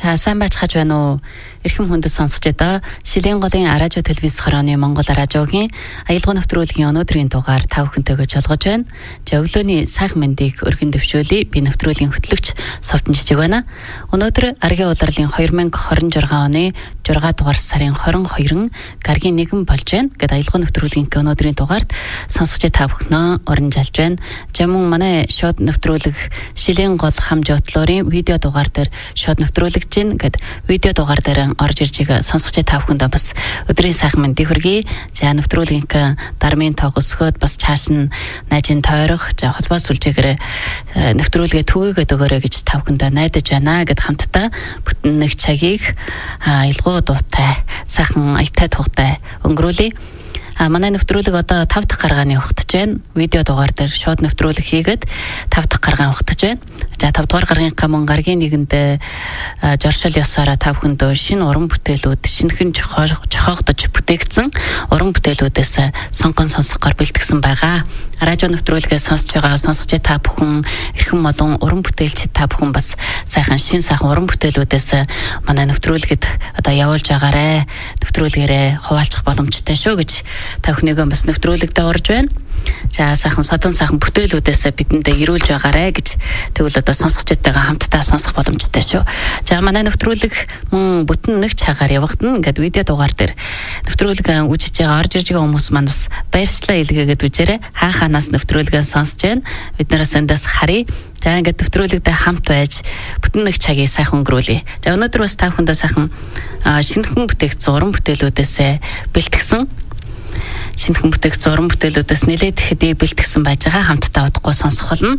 За сайн байцгааж байна уу? Эрхэм хүндэт сонсогч одоо Шилийн голын радио телевиз хорооны Монгол радиогийн аялал нэвтрүүлгийн өнөөдрийн дугаар та бүхэнтэйгээ жолгож байна. За өглөөний сайхан мэндийг өргөн дэвшүүлье. Би нэвтрүүлгийн хөтлөгч Совтон Жижиг байна. Өнөөдөр Аргийн улирлын 2026 оны 6 дугаар сарын 22-нд гаргийн нэгэн болж байна. Гэт аялал нэвтрүүлгийн өнөөдрийн дугаард сонсогч та бүхнөө урамжилж байна. За мөн манай шууд нэвтрүүлэг Шилийн гол хам жотлоорын видео дугаар дээр шууд нэвтрүүлэгч гин гэд видео дугаар дээр орж ирж байгаа сонсогч та бүхэндээ бас өдрийн сайхан мэндийг хүргэе. За нэвтрүүлгийн дармын тоог өсгөөд бас цааш нь найжийн тойрох за холбоо сүлжээгээр нэвтрүүлгээ түгээгээд өгөөрэй гэж та бүхэндээ найдаж байна гэд хамтдаа бүтэн нэг цагийг аялгуу дуутай сайхан аятай тугтай өнгөрүүлье. Манай нэвтрүүлэг одоо 5 дахь гаргааны ухтаж байна. Видео дугаар дээр шууд нэвтрүүлэг хийгээд 5 дахь гаргаан ухтаж байна. За 5 дугаар гаргийнхаа мөн гаргийн нэгэнд жоршил ёсаараа та бүхэндээ шинэ уран бүтээлүүд шинэхэн жохоогдож бүтээгдсэн уран бүтээлүүдээс сонгон сонсохоор бэлтгэсэн байгаа. Радио нэвтрүүлгээ сонсож байгаа сонсогч та бүхэн эрхэм олон уран бүтээлч та бүхэн бас сайхан уран бүтээлүүдээс манай нэвтрүүлгэд одоо явуулж байгаарэ. Нэвтрүүлгээрээ хуваалцах боломжтой шүү гэж та бүхнийгээ бас нэвтрүүлэгдээ орж байна. За сайхан бүтээлүүдээс бидэндээ ирүүлж байгаарэ гэж тэгвэл одоо сонсогчдтайгаа хамтдаа сонсох боломжтой шүү. За манай нэвтрүүлэг мөн бүтэн нэг цагаар явагдана. Ингээд видео дугаар дээр нэвтрүүлэг үзэж байгаа орж ирж байгаа хүмүүс манаас баярчлалаа илгээгээд үзээрэй. Хаанаас нэвтрүүлгээ сонсож байна. Бид нараас эндээс харъя. За ингээд нэвтрүүлэгдээ хамт байж бүтэн нэг цагийг сайхан өнгөрүүлье. За өнөөдөр бас та бүхэндээ сайхан шинэхэн бүтээгдсэн уран бүтээлүүдээс бэлтгэсэн шинэхэн бүтээгдсэн уран бүтээлүүдээс нэлээд хэдий бэлтгэсэн байж байгаа хамтдаа удахгүй сонсох болно.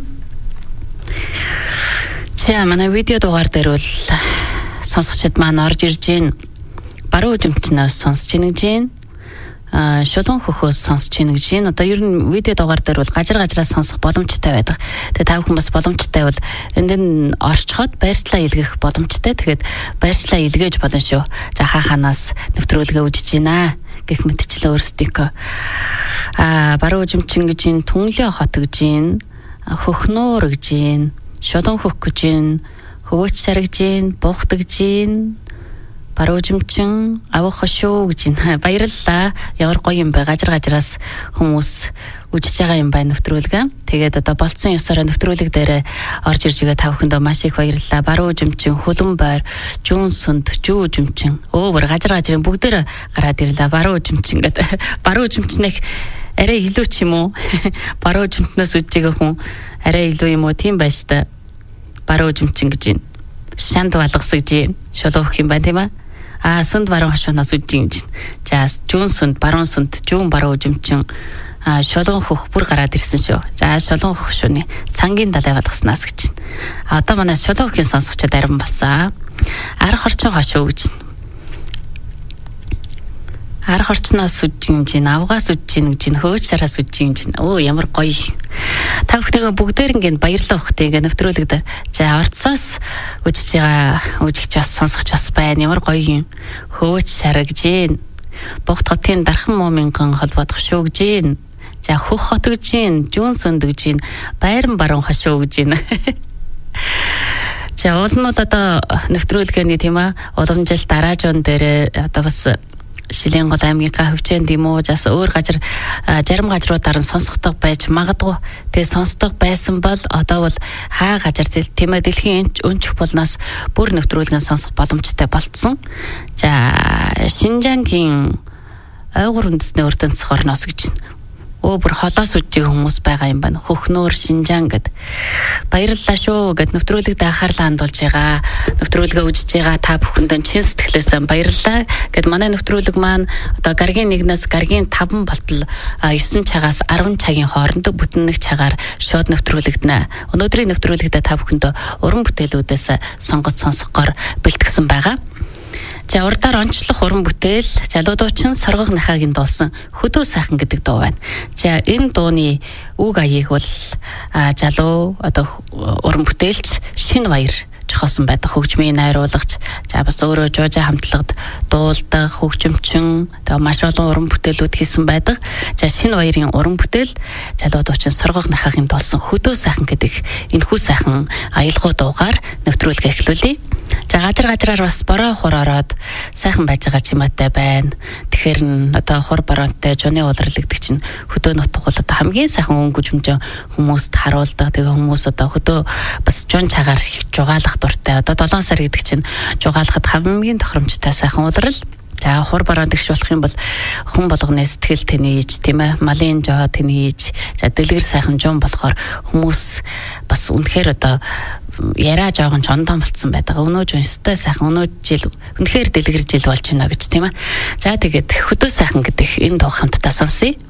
За манай видео дугаар дээр бол сонсогчд маань орж ирж гин баруун үзэмчнээс сонсож гин шулуун хөхөөс сонсож гин одоо ер нь видео дугаар дээр бол гажраас сонсох боломжтой байдаг. Тэгээ та бүхэн бас боломжтой бол энд нь орчход баярчлалаа илгээх боломжтой. Тэгээд баярчлалаа илгээж болно шүү. За хаанаас нэвтрүүлгээ үзэж гинэ гэх мэтчлээ өөрсдийнхөө баруун үзэмчин гэж ин түнлээ хот гэж ин хөхнөр гэж ин шулуун хөх гэж ин хөвөөч сар гэж ин буухт гэж ин баруун үзэмчин авах шүү гэж ин баярлалаа. Ямар гоё юм бэ гажраас хүмүүс үжиж байгаа юм байна нэвтрүүлгээ. Тэгээд одоо болцсон ёсоор нэвтрүүлэг дээр орж ирж байгаа та бүхэндээ маш их баярлалаа. Баруун үзэмчин, хөлөн байр, жүүн сүнд, жүү үзэмчин. Өөр гажрын бүгдээр гараад ирлээ. Баруун үзэмчин гэдэг. Баруун үзэмчнэх арай илүү ч юм уу? Баруун үзэмтнээс үжиж байгаа хүн арай илүү юм уу? Тийм байж та. Баруун үзэмчин гэж юм. Шанд балгасгаж юм. Шулуух юм байна тийм аа? Сүнд баруун хашуунаас үжиж юм. За жүүн сүнд, баруун сүнд, жүүн баруун үзэмчин шулуун хөх бүр гараад ирсэн шүү. За шулуун хөх шүний сангийн далай балгаснаас гэж байна. Одоо манай шулуун хөхийн сонсогчд арим болсон. Арх орчин хошуу гэж. Арх орчноос үжиж гин, авгаас үжиж гин, хөөч сараас үжиж гин. Оо ямар гоё. Та бүхнийгээ бүгдээр ингээд баярлалаа ухтыг ингээд нэвтрүүлэгдээ. За орцоос үжиж байгаа үжигч бас сонсогч бас байна. Ямар гоё юм. Хөөч сар гэж гин. Богт хотын дархан мууминган холбоодох шүү гэж гин. За хөх хот гэж гин, жүүн сүнд гэж гин, байран баруун хошуу гэж гин. За уул нь бол одоо нэвтрүүлгээний тийм аа уламжил дараа жон дээр одоо бас Шилийн гол аймгийнхаа хөвчөөнд юм уу жас өөр зарим газруудаар нь сонсогдох байж магадгүй. Тэгээ сонсдог байсан бол одоо бол хаа газар тийм ээ дэлхийн өнчих болноос бүр нэвтрүүлгэн сонсох боломжтой болцсон. За Шинжангийн ойгур үндэсний ертөнцийн орноос гэж байна. Бүр холоос үжиг хүмүүс байгаа юм байна. Хөхнөр Шинжаан гэд. Баярлалаа шүү гэд нэвтрүүлэгт анхаарлаа хандуулж байгаа. Нэвтрүүлгээ үзэж байгаа та бүхэнд чин сэтгэлээс баярлалаа гэд манай нэвтрүүлэг маань одоо гаргийн 1-ээс гаргийн 5 болтол 9 цагаас 10 цагийн хооронд бүтэн нэг цагаар шууд нэвтрүүлэгдэнэ. Өнөөдрийн нэвтрүүлэгтээ та бүхэнд уран бүтээлүүдээс сонгож сонсохоор бэлтгэсэн байгаа. За урдаар онцлох уран бүтээл залуудуучин соргох нахагийн дуулсан хөдөө сайхан гэдэг дуу байна. За энэ дууны үг аяыг бол залуу одоо уран бүтээлч Шинэ Баяр жохоосон байдаг хөгжмийн найруулагч. За бас өөрөө жуужаа хамтлагад дуулдаг хөгжимчин тэгээ маш олон уран бүтээлүүд хийсэн байдаг. За Шинэ Баярын уран бүтээл залуудуучин соргох нахагийн дуулсан хөдөө сайхан гэдэг энэхүү сайхан аялгау дуугаар нэвтрүүлгээ эхлүүлье. За За газар бас бороо хур ороод сайхан байж байгаа ч юматай байна. Тэгэхээр одоо хур боронтой жуны улрал гэдэг чинь хөдөө нутг бол одоо хамгийн сайхан өнгө жүмжөө хүмүүст харуулдаг. Тэгээ хүмүүс одоо хөдөө бас жун чагаар их жугаалах дуртай. Одоо 7 сар гэдэг чинь жугаалахад хамгийн тохиромжтой сайхан улрал. За хур бороонд гიშ болох юм бол хүн болгоны сэтгэл тэнийж тийм ээ малын жоо тэнийж за дэлгэр сайхан жун болохоор хүмүүс бас үнэхээр одоо яриа жоохон чондон болцсон байдаг. Өнөө жунстай сайхан өнөө жил үнэхээр дэлгэр жил болж байна гэж тийм ээ. За тэгээд хөдөө сайхан гэдэг энэ дуу хамтдаа сонсъё.